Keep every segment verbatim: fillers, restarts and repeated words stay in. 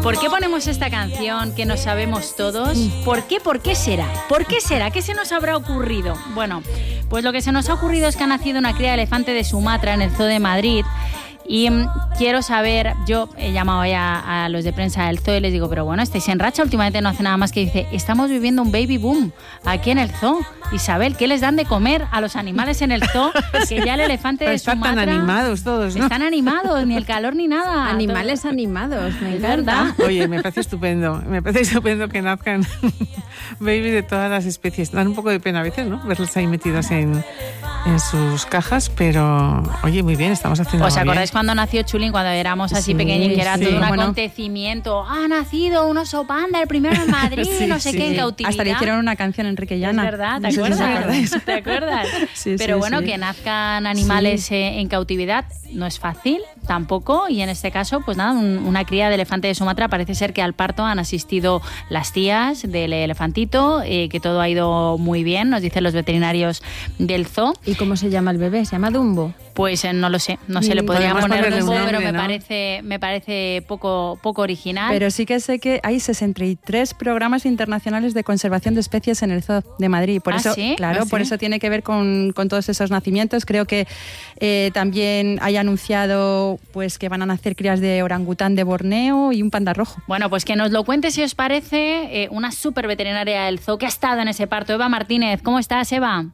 ¿Por qué ponemos esta canción que nos sabemos todos? ¿Por qué? ¿Por qué será? ¿Por qué será? ¿Qué se nos habrá ocurrido? Bueno, pues lo que se nos ha ocurrido es que ha nacido una cría de elefante de Sumatra en el Zoo de Madrid. Y um, quiero saber, yo he llamado ya a los de prensa del zoo y les digo, pero bueno, estáis en racha, últimamente no hace nada más que dice, estamos viviendo un baby boom aquí en el zoo. Isabel, ¿qué les dan de comer a los animales en el zoo? Que ya el elefante de Sumatra... Están animados todos, ¿no? Están animados, ni el calor ni nada. Animales todo. Animados, me encanta. Oye, me parece estupendo, me parece estupendo que nazcan babies de todas las especies. Dan un poco de pena a veces, ¿no? Verlos ahí metidos en, en sus cajas, pero oye, muy bien, estamos haciendo ¿Os muy acordáis bien. cuando nació Chulín, cuando éramos así Sí, pequeños, que era sí, todo un bueno. acontecimiento? Ha nacido un oso panda, el primero en Madrid, Sí, no sé sí. qué, en cautividad. Hasta le hicieron una canción a Enrique Llana. Es verdad, ¿te No sé si os acuerdas? acordáis. ¿Te acuerdas? Sí, Pero sí, bueno, sí. que nazcan animales Sí. eh, en cautividad no es fácil tampoco, y en este caso, pues nada, un- una cría de elefante de Sumatra. Parece ser que al parto han asistido las tías del elefantito, eh, que todo ha ido muy bien, nos dicen los veterinarios del zoo. ¿Y cómo se llama el bebé? ¿Se llama Dumbo? Pues eh, no lo sé, no se le podría Podemos poner ponerle un Dumbo, nombre, pero me ¿no? parece, me parece poco, poco original. Pero sí que sé que hay sesenta y tres programas internacionales de conservación de especies en el Zoo de Madrid. Por ¿Ah, eso, sí? claro, ¿Ah, por sí? eso tiene que ver con, con todos esos nacimientos. Creo que eh, también hay anunciado pues que van a nacer crías de orangután de Borneo y un panda rojo. Bueno, pues que nos lo cuente, si os parece, eh, una super veterinaria del zoo que ha estado en ese parto, Eva Martínez. ¿Cómo estás, Eva?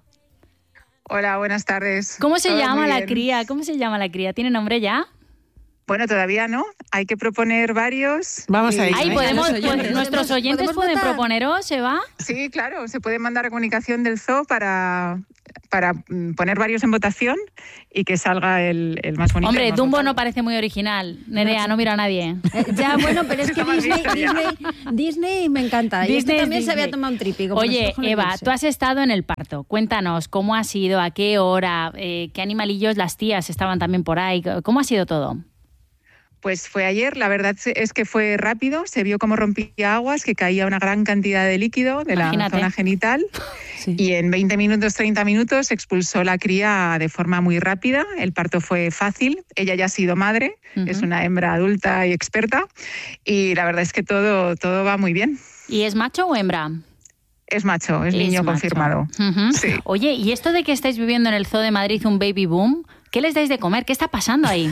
Hola, buenas tardes. ¿Cómo se Todo llama muy la bien. cría? ¿Cómo se llama la cría? ¿Tiene nombre ya? Bueno, todavía no. Hay que proponer varios. Vamos y- a ello. Ahí Venga, podemos, los oyentes. pues, nuestros ¿Podemos- oyentes podemos pueden votar? proponeros, Eva. Sí, claro. Se puede mandar a comunicación del zoo para, para mm, poner varios en votación y que salga el, el más bonito. Hombre, el más Dumbo votado. no parece muy original. Nerea, no mira a nadie. Eh, ya, bueno, pero es que Está más Disney, visto ya. Disney, Disney me encanta. y Disney este es también se Disney. había tomado un trípico. Oye, Eva, tú has estado en el parto. Cuéntanos, ¿cómo ha sido? ¿A qué hora? Eh, ¿Qué animalillos las tías estaban también por ahí? ¿Cómo ha sido todo? Pues fue ayer, la verdad es que fue rápido, se vio cómo rompía aguas, que caía una gran cantidad de líquido de Imagínate. la zona genital Sí. y en veinte minutos, treinta minutos se expulsó la cría de forma muy rápida. El parto fue fácil, ella ya ha sido madre, Ujú. es una hembra adulta y experta y la verdad es que todo, todo va muy bien. ¿Y es macho o hembra? Es macho, es, niño macho. confirmado. Ujú. Sí. Oye, ¿y esto de que estáis viviendo en el Zoo de Madrid un baby boom? ¿Qué les dais de comer? ¿Qué está pasando ahí?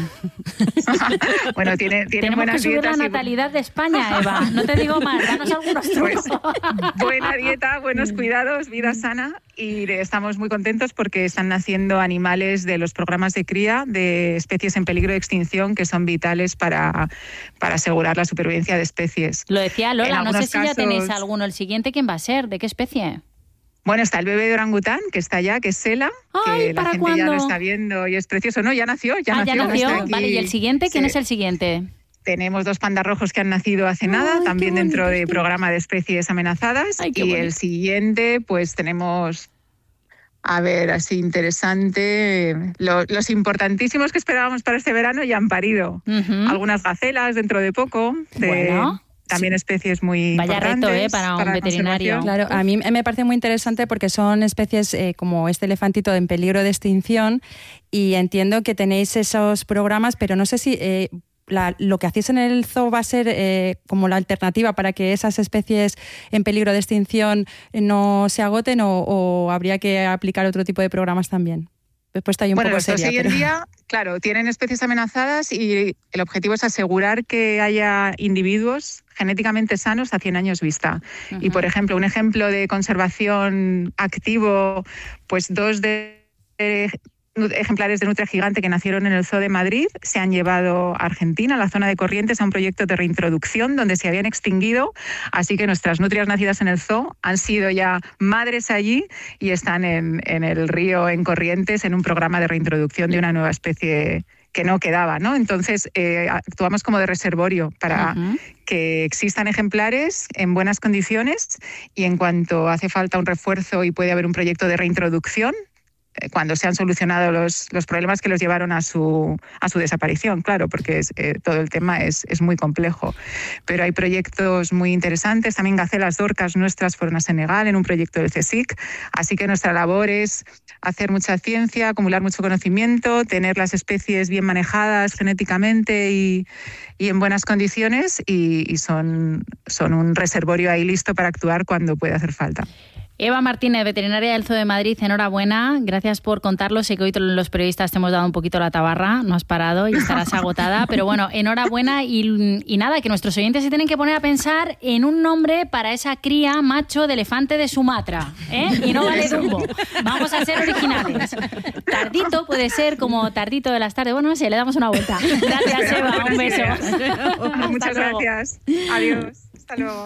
Bueno, tiene, tiene Tenemos que buenas subir la dietas. y- natalidad de España, Eva. No te digo más, danos algunos Pues, trucos. buena dieta, buenos cuidados, vida sana y estamos muy contentos porque están naciendo animales de los programas de cría de especies en peligro de extinción que son vitales para, para asegurar la supervivencia de especies. Lo decía En Lola, no sé algunos si ya casos- tenéis alguno. ¿El siguiente quién va a ser? ¿De qué especie? Bueno, está el bebé de orangután que está ya, que es Sela, Ay, que la ¿para gente ya cuándo? lo está viendo y es precioso. No, ya nació, ya ah, nació. ya no nació. está aquí. Vale, ¿y el siguiente? ¿Quién Sí. es el siguiente? Tenemos dos pandas rojos que han nacido hace Ay, nada, qué también dentro bonitos, del qué- programa de especies amenazadas. Ay, qué y bonito. el siguiente, pues tenemos, a ver, así interesante, lo- los importantísimos que esperábamos para este verano ya han parido. Ujú. Algunas gacelas dentro de poco, de Bueno. también especies muy Vaya reto, importantes ¿eh? Para un la veterinario. conservación. Claro, a mí me parece muy interesante porque son especies eh, como este elefantito en peligro de extinción y entiendo que tenéis esos programas, pero no sé si eh, la- lo que hacéis en el zoo va a ser eh, como la alternativa para que esas especies en peligro de extinción no se agoten o, o habría que aplicar otro tipo de programas también. Después está ahí un Bueno, poco los dos seria, hoy en pero- día, claro, tienen especies amenazadas y el objetivo es asegurar que haya individuos genéticamente sanos a cien años vista. Y, Ujú. por ejemplo, un ejemplo de conservación activo, pues dos de eh, ejemplares de nutria gigante que nacieron en el Zoo de Madrid se han llevado a Argentina, a la zona de Corrientes, a un proyecto de reintroducción donde se habían extinguido, así que nuestras nutrias nacidas en el zoo han sido ya madres allí y están en, en el río, en Corrientes, en un programa de reintroducción de una nueva especie que no quedaba, ¿no? Entonces, eh, actuamos como de reservorio para Ujú. que existan ejemplares en buenas condiciones y en cuanto hace falta un refuerzo y puede haber un proyecto de reintroducción, cuando se han solucionado los, los problemas que los llevaron a su, a su desaparición, claro, porque es, eh, todo el tema es, es muy complejo. Pero hay proyectos muy interesantes. También gacelas dorcas nuestras fueron a Senegal en un proyecto del CSIC. Así que nuestra labor es hacer mucha ciencia, acumular mucho conocimiento, tener las especies bien manejadas genéticamente y, y en buenas condiciones, y, y son, son un reservorio ahí listo para actuar cuando puede hacer falta. Eva Martínez, veterinaria del Zoo de Madrid, enhorabuena. Gracias por contarlo. Sé que hoy los periodistas te hemos dado un poquito la tabarra, no has parado y estarás agotada, pero bueno, enhorabuena y, y nada, que nuestros oyentes se tienen que poner a pensar en un nombre para esa cría macho de elefante de Sumatra, ¿eh? Y no vale Dumbo. Vamos a ser originales. Tardito puede ser como Tardito de las tardes. Bueno, no sé, le damos una vuelta. Gracias, Eva. Un beso. Muchas gracias. Adiós. Hasta luego.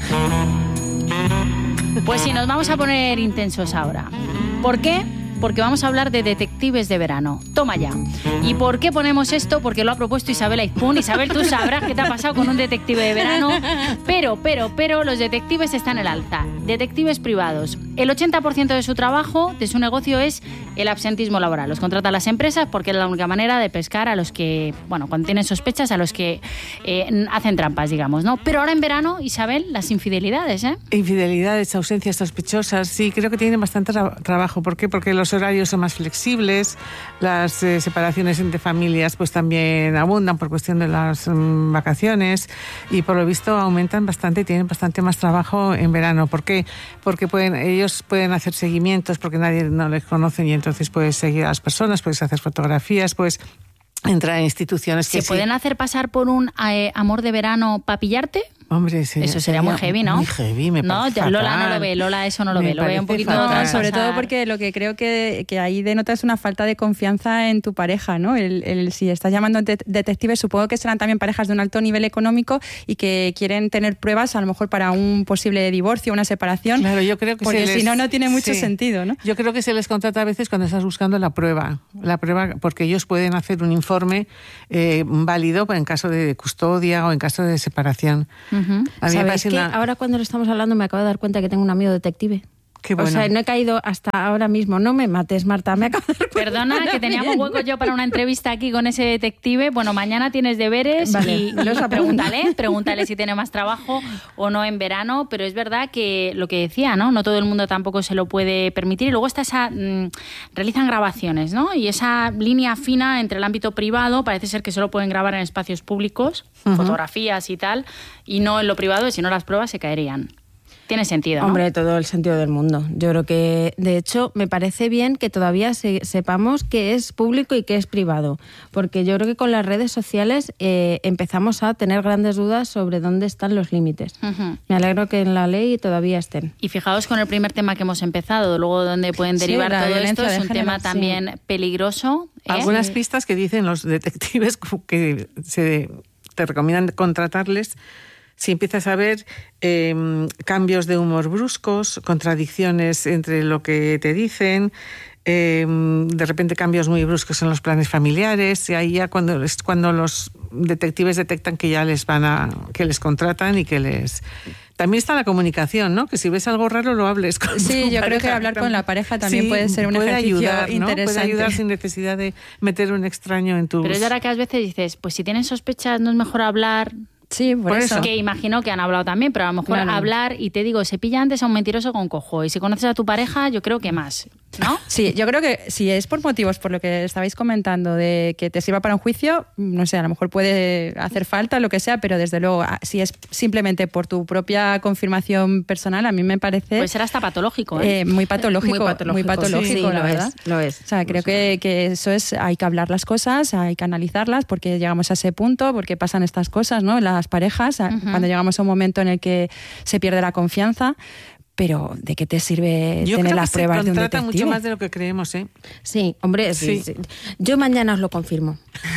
Pues sí, nos vamos a poner intensos ahora. ¿Por qué? Porque vamos a hablar de detectives de verano. Toma ya. ¿Y por qué ponemos esto? Porque lo ha propuesto Isabel Aizpún. Isabel, tú sabrás qué te ha pasado con un detective de verano. Pero, pero, pero, los detectives están en el alza. Detectives privados. El ochenta por ciento de su trabajo, de su negocio, es el absentismo laboral. Los contratan las empresas porque es la única manera de pescar a los que, bueno, cuando tienen sospechas, a los que eh, hacen trampas, digamos, ¿no? Pero ahora en verano, Isabel, las infidelidades, ¿eh? Infidelidades, ausencias sospechosas, sí, creo que tienen bastante tra- trabajo. ¿Por qué? Porque los horarios son más flexibles, las eh, separaciones entre familias pues también abundan por cuestión de las um, vacaciones, y por lo visto aumentan bastante, tienen bastante más trabajo en verano. ¿Por qué? Porque pueden, ellos pueden hacer seguimientos porque nadie no les conoce, y entonces puedes seguir a las personas, puedes hacer fotografías, puedes entrar en instituciones que ¿Se sí. pueden hacer pasar por un eh, amor de verano para pillarte? Hombre, sería, eso sería, sería muy heavy, ¿no? Muy heavy, me no, parece Lola fatal. no lo ve, Lola eso no lo me ve, lo ve un poquito... No, sobre todo porque lo que creo que, que ahí denota es una falta de confianza en tu pareja, ¿no? El, el, si estás llamando de- detectives, supongo que serán también parejas de un alto nivel económico y que quieren tener pruebas a lo mejor para un posible divorcio, una separación, claro, yo creo que porque se les, si no, no tiene mucho sí. sentido, ¿no? Yo creo que se les contrata a veces cuando estás buscando la prueba, la prueba porque ellos pueden hacer un informe eh, válido en caso de custodia o en caso de separación. Uh-huh. A mí me ¿Sabéis que una... ahora cuando lo estamos hablando me acabo de dar cuenta que tengo un amigo detective? Qué bueno. O sea, no he caído hasta ahora mismo. No me mates, Marta, me acabo de dar cuenta. Perdona, que teníamos hueco yo para una entrevista aquí con ese detective. Bueno, mañana tienes deberes vale, y, y pregúntale, pregúntale si tiene más trabajo o no en verano, pero es verdad que lo que decía, ¿no? No todo el mundo tampoco se lo puede permitir. Y luego está esa... Mmm, realizan grabaciones, ¿no? Y esa línea fina entre el ámbito privado, parece ser que solo pueden grabar en espacios públicos, uh-huh. fotografías y tal, y no en lo privado, si no las pruebas se caerían. Tiene sentido, ¿no? Hombre, todo el sentido del mundo. Yo creo que, de hecho, me parece bien que todavía se, sepamos qué es público y qué es privado, porque yo creo que con las redes sociales eh, empezamos a tener grandes dudas sobre dónde están los límites. Uh-huh. Me alegro que en la ley todavía estén. Y fijaos con el primer tema que hemos empezado, luego dónde pueden derivar sí, todo esto, es un género, tema también sí. peligroso. ¿eh? Algunas sí. pistas que dicen los detectives que se te recomiendan contratarles si empiezas a ver eh, cambios de humor bruscos, contradicciones entre lo que te dicen, eh, de repente cambios muy bruscos en los planes familiares, y ahí ya cuando, cuando los detectives detectan que ya les van a, que les contratan y que les... También está la comunicación, ¿no? Que si ves algo raro lo hables con sí, tu yo pareja. creo que hablar con la pareja también sí, puede ser un puede ejercicio ayudar, ¿no? interesante. Puede ayudar sin necesidad de meter un extraño en tus... Pero es ahora que a veces dices, pues si tienes sospechas no es mejor hablar... Sí, por, por eso. eso. Que imagino que han hablado también, pero a lo mejor claro. hablar, y te digo, se pilla antes a un mentiroso con cojo. Y si conoces a tu pareja, yo creo que más, ¿no? Sí, yo creo que si es por motivos, por lo que estabais comentando, de que te sirva para un juicio, no sé, a lo mejor puede hacer falta, lo que sea, pero desde luego, si es simplemente por tu propia confirmación personal, a mí me parece... Puede ser hasta patológico, ¿eh? eh muy patológico, muy patológico, muy patológico sí, la lo verdad. Es, lo es. O sea, creo que, que eso es, hay que hablar las cosas, hay que analizarlas, porque llegamos a ese punto, porque pasan estas cosas, ¿no? Las parejas, uh-huh. cuando llegamos a un momento en el que se pierde la confianza, pero ¿de qué te sirve Yo tener creo las que pruebas se de un contrata detective? mucho más de lo que creemos, ¿eh? Sí, hombre, sí. Sí. sí. Yo mañana os lo confirmo.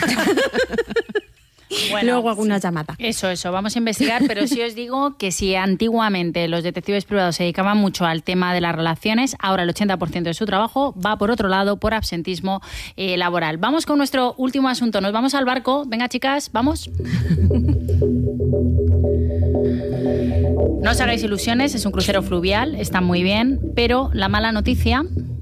Bueno, luego hago una llamada. Eso, eso, vamos a investigar, pero sí os digo que si antiguamente los detectives privados se dedicaban mucho al tema de las relaciones, ahora el ochenta por ciento de su trabajo va por otro lado, por absentismo eh, laboral. Vamos con nuestro último asunto, nos vamos al barco. Venga, chicas, vamos. No os hagáis ilusiones, es un crucero fluvial, está muy bien, pero la mala noticia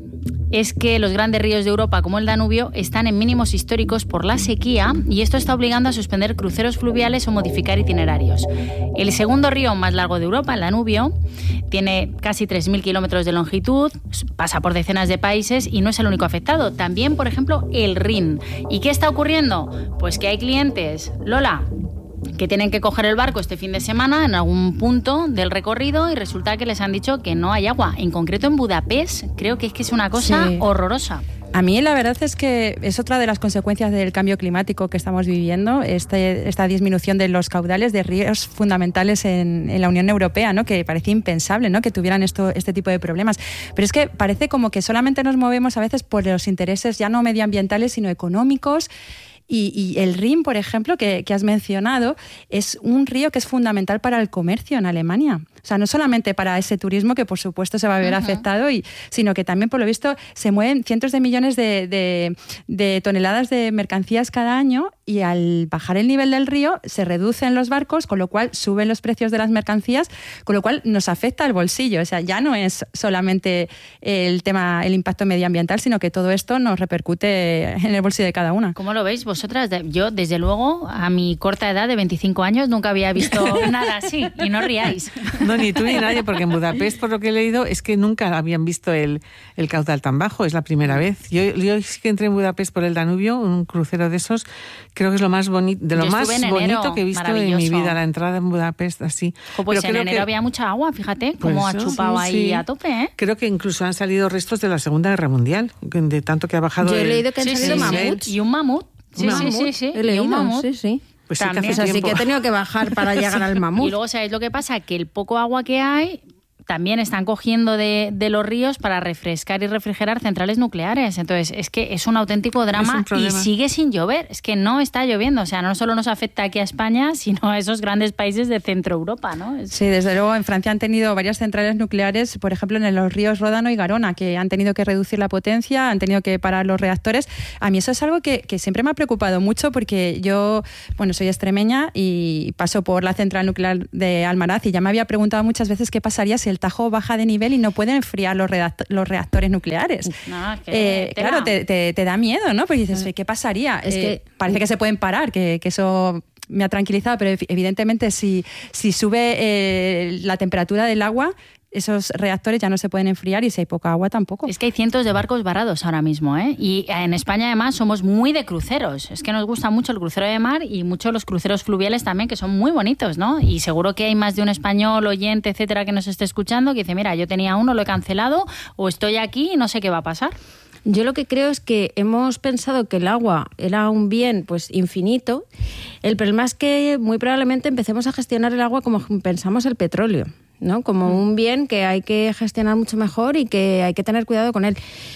es que los grandes ríos de Europa, como el Danubio, están en mínimos históricos por la sequía y esto está obligando a suspender cruceros fluviales o modificar itinerarios. El segundo río más largo de Europa, el Danubio, tiene casi tres mil kilómetros de longitud, pasa por decenas de países y no es el único afectado. También, por ejemplo, el Rin. ¿Y qué está ocurriendo? Pues que hay clientes, Lola, que tienen que coger el barco este fin de semana en algún punto del recorrido y resulta que les han dicho que no hay agua. En concreto en Budapest, creo que es que es una cosa sí. horrorosa. A mí la verdad es que es otra de las consecuencias del cambio climático que estamos viviendo, este, esta disminución de los caudales de ríos fundamentales en, en la Unión Europea, ¿no? Que parecía impensable, ¿no? Que tuvieran esto, este tipo de problemas. Pero es que parece como que solamente nos movemos a veces por los intereses ya no medioambientales, sino económicos. Y, y el Rin, por ejemplo, que, que has mencionado, es un río que es fundamental para el comercio en Alemania. O sea, no solamente para ese turismo que por supuesto se va a ver uh-huh. afectado, y, sino que también, por lo visto, se mueven cientos de millones de, de, de toneladas de mercancías cada año y al bajar el nivel del río se reducen los barcos, con lo cual suben los precios de las mercancías, con lo cual nos afecta el bolsillo. O sea, ya no es solamente el tema, el impacto medioambiental, sino que todo esto nos repercute en el bolsillo de cada una. ¿Cómo lo veis vosotras? Yo, desde luego, a mi corta edad de veinticinco años, nunca había visto nada así, y no ríais. No, ni tú ni nadie, porque en Budapest, por lo que he leído, es que nunca habían visto el, el caudal tan bajo, es la primera vez. Yo, yo sí que entré en Budapest por el Danubio, un crucero de esos, creo que es lo más bonito, de lo yo más enero, bonito que he visto en mi vida, la entrada en Budapest, así. Oh, pues Pero en enero que, había mucha agua, fíjate, pues cómo ha chupado sí, ahí sí. a tope, ¿eh? Creo que incluso han salido restos de la Segunda Guerra Mundial, de tanto que ha bajado. Yo he el, leído que han sí, salido sí, mamuts. Y un mamut. Sí, un sí, mamut. sí, sí. He leído, y un mamut. sí, sí. Pues también, sí, o sea, sí que he tenido que bajar para llegar al mamut. Y luego, ¿sabéis lo que pasa? Que el poco agua que hay también están cogiendo de, de los ríos para refrescar y refrigerar centrales nucleares. Entonces, es que es un auténtico drama un y sigue sin llover. Es que no está lloviendo. O sea, no solo nos afecta aquí a España, sino a esos grandes países de Centro Europa, ¿no? Es... Sí, desde luego en Francia han tenido varias centrales nucleares, por ejemplo, en los ríos Ródano y Garona, que han tenido que reducir la potencia, han tenido que parar los reactores. A mí eso es algo que, que siempre me ha preocupado mucho porque yo, bueno, soy extremeña y paso por la central nuclear de Almaraz y ya me había preguntado muchas veces qué pasaría si el Tajo baja de nivel y no pueden enfriar los, redact- los reactores nucleares. No, es que eh, claro, te, te, te da miedo, ¿no? Porque dices, ¿qué pasaría? Es eh, que parece que se pueden parar, que, que eso me ha tranquilizado, pero evidentemente si, si sube eh, la temperatura del agua, esos reactores ya no se pueden enfriar y si hay poca agua tampoco. Es que hay cientos de barcos varados ahora mismo, ¿eh? Y en España además somos muy de cruceros. Es que nos gusta mucho el crucero de mar y mucho los cruceros fluviales también, que son muy bonitos, ¿no? Y seguro que hay más de un español, oyente, etcétera, que nos esté escuchando, que dice, mira, yo tenía uno, lo he cancelado, o estoy aquí y no sé qué va a pasar. Yo lo que creo es que hemos pensado que el agua era un bien pues infinito. El problema es que muy probablemente empecemos a gestionar el agua como pensamos el petróleo, ¿no? Como un bien que hay que gestionar mucho mejor y que hay que tener cuidado con él.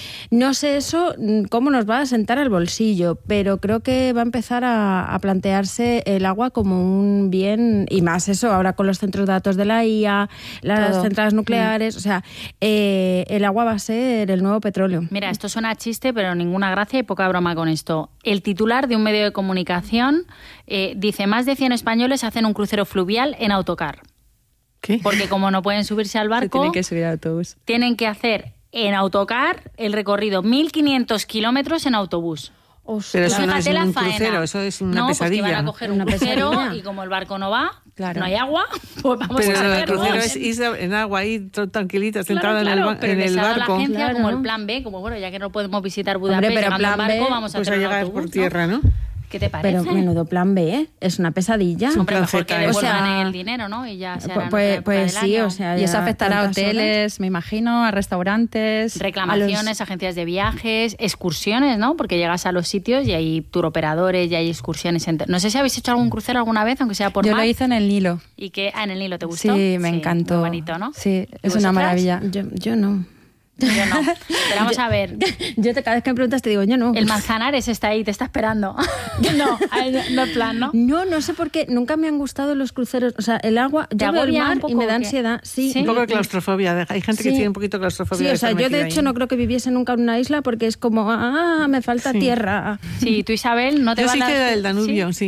No sé eso cómo nos va a sentar al bolsillo, pero creo que va a empezar a, a plantearse el agua como un bien, y más eso ahora con los centros de datos de la I A, las Todo. centrales nucleares, mm. o sea, eh, el agua va a ser el nuevo petróleo. Mira, esto suena a chiste, pero ninguna gracia y poca broma con esto. El titular de un medio de comunicación eh, dice, más de cien españoles hacen un crucero fluvial en autocar. ¿Qué? Porque como no pueden subirse al barco, se tienen que subir al autobús. Tienen que hacer en autocar el recorrido mil quinientos kilómetros en autobús. Ostras. Pero eso no es un crucero, eso es una no, pesadilla. No, pues que van a coger un una crucero pesadilla. y como el barco no va, claro. no hay agua, pues vamos pero a hacerlo. Pero el crucero es irse en agua ahí tranquilita, sentada claro, claro, en el, pero en el barco. la agencia claro. como el plan B, como bueno, ya que no podemos visitar Budapest, Hombre, pero llegando plan en barco, B, vamos a pues hacer a un llegar autobús, por tierra, ¿no? ¿Qué te parece? Pero menudo plan B, ¿eh? Es una pesadilla. Es un Hombre, mejor que devuelvan o sea, el dinero, ¿no? Y ya se hará pues, pues sí, año. o sea, y eso afectará a hoteles, horas. me imagino, a restaurantes, reclamaciones, a los... agencias de viajes, excursiones, ¿no? Porque llegas a los sitios y hay turoperadores y hay excursiones. Enter... No sé si habéis hecho algún crucero alguna vez, aunque sea por Yo mar. lo hice en el Nilo. ¿Y qué? Ah, en el Nilo, ¿te gustó? Sí, me sí, encantó. Muy bonito, ¿no? Sí, es una maravilla. Yo, yo no. Yo no. Pero vamos a ver. Yo te, cada vez que me preguntas te digo, yo no. El Manzanares está ahí, te está esperando. No, no es plan, ¿no? No, no sé por qué. Nunca me han gustado los cruceros. O sea, el agua, yo veo el mar y me da ansiedad. Sí, sí. Un poco de claustrofobia. Hay gente sí. que tiene un poquito de claustrofobia. Sí, o sea, yo de hecho ahí. no creo que viviese nunca en una isla porque es como, ah, me falta sí. tierra. Sí, tú, Isabel, no te yo vas a... Yo sí que del Danubio, sí. sí.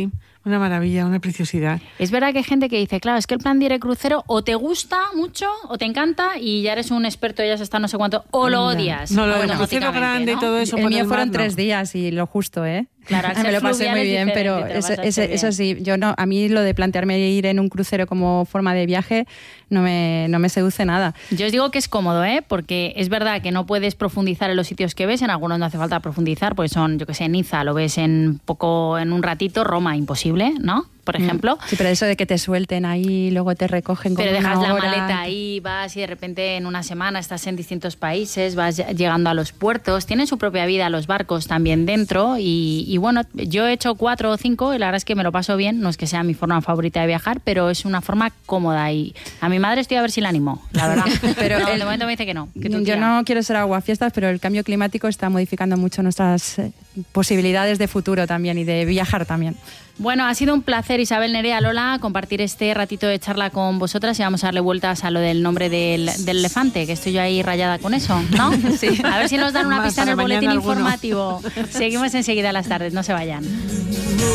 Una maravilla, una preciosidad. Es verdad que hay gente que dice, claro, es que el plan Dire Crucero o te gusta mucho o te encanta y ya eres un experto, ya está no sé cuánto, o lo odias. No, lo del crucero grande ¿no? y todo eso. El por mío el fueron mar, no. tres días y lo justo, ¿eh? Claro, al ser me lo pasé fluvial muy es bien, pero diferente, te lo eso, pasaste ese- eso bien. sí, yo no, a mí lo de plantearme ir en un crucero como forma de viaje no me, no me seduce nada. Yo os digo que es cómodo, ¿eh? Porque es verdad que no puedes profundizar en los sitios que ves, en algunos no hace falta profundizar, porque son, yo que sé, Niza, lo ves en poco, en un ratito, Roma, imposible, ¿no? Por ejemplo. Sí, pero eso de que te suelten ahí, luego te recogen con Pero dejas una la hora. maleta ahí, vas y de repente en una semana estás en distintos países, vas llegando a los puertos, tienen su propia vida los barcos también dentro y, y bueno, yo he hecho cuatro o cinco y la verdad es que me lo paso bien, no es que sea mi forma favorita de viajar, pero es una forma cómoda y a mi madre estoy a ver si la animo, la verdad. Pero no, el- de momento me dice que no. Que tu Yo tía. no quiero ser aguafiestas, pero el cambio climático está modificando mucho nuestras eh, posibilidades de futuro también y de viajar también. Bueno, ha sido un placer, Isabel, Nerea, Lola, compartir este ratito de charla con vosotras y vamos a darle vueltas a lo del nombre del, del elefante, que estoy yo ahí rayada con eso, ¿no? Sí. A ver si nos dan una Más pista en el para boletín mañana alguno. informativo. Seguimos enseguida a las tardes, no se vayan.